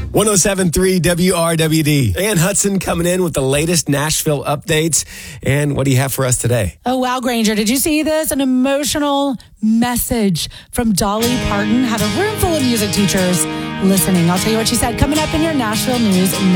107.3 WRWD. Ann Hudson coming in with the latest Nashville updates. And what do you have for us today? Oh, wow, Granger. Did you see this? An emotional message from Dolly Parton had a room full of music teachers listening. I'll tell you what she said coming up in your Nashville news next.